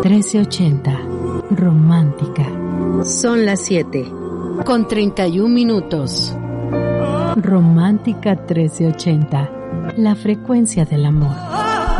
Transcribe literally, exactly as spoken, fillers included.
trece ochenta, romántica. Son las siete, con treinta y un minutos. Romántica trece ochenta, la frecuencia del amor.